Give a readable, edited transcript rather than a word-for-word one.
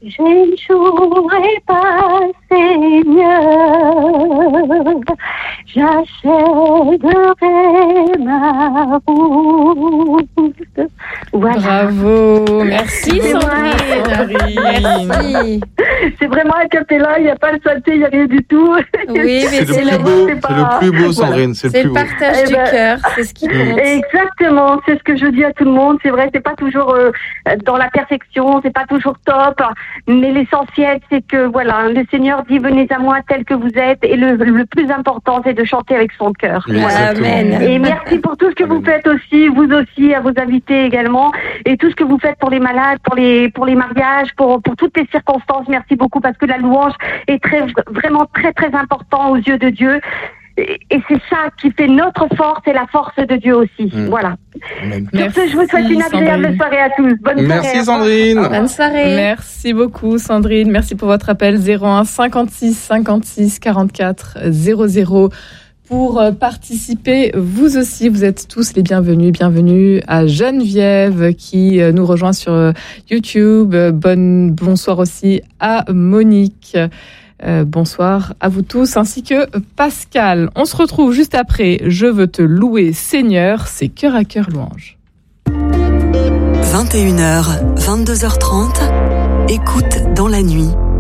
Je ne jouerai pas, Seigneur, j'achèverai ma route. Voilà. Bravo, merci Sandrine. Merci. C'est vraiment un cappella, il n'y a pas le synthé, il n'y a rien du tout. Oui, mais C'est le plus beau, Sandrine. C'est c'est le le plus beau. partage du cœur, c'est ce qui compte. Exactement, c'est ce que je dis à tout le monde. C'est vrai, c'est pas toujours dans la perfection, c'est pas toujours top, mais l'essentiel, c'est que voilà, le Seigneur dit venez à moi tel que vous êtes, et le plus important, c'est de chanter avec son cœur. Amen. Et merci pour tout ce que vous faites aussi, vous aussi, à vos invités également, et tout ce que vous faites pour les malades, pour les mariages, pour toutes les circonstances. Merci beaucoup, parce que la louange est vraiment très très important aux yeux de Dieu. Et c'est ça qui fait notre force et la force de Dieu aussi. Voilà. Sur ce, je vous souhaite une agréable soirée à tous. Bonne soirée. Merci Sandrine. Bonne soirée. Merci beaucoup Sandrine, merci pour votre appel 01 56 56 44 00. Pour participer, vous aussi, vous êtes tous les bienvenus. Bienvenue à Geneviève qui nous rejoint sur YouTube. Bonsoir aussi à Monique. Bonsoir à vous tous, ainsi que Pascal. On se retrouve juste après. Je veux te louer, Seigneur. C'est Cœur à Cœur Louange. 21h, 22h30. Écoute dans la nuit.